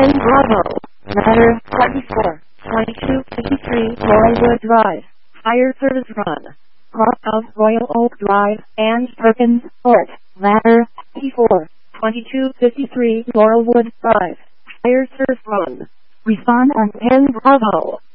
10 Bravo. Matter 44, 2253 Laurelwood Drive. Fire service run. Cross of Royal Oak Drive and Perkins Court. Matter 54, 2253 Laurelwood Drive. Fire service run. Respond on 10 Bravo.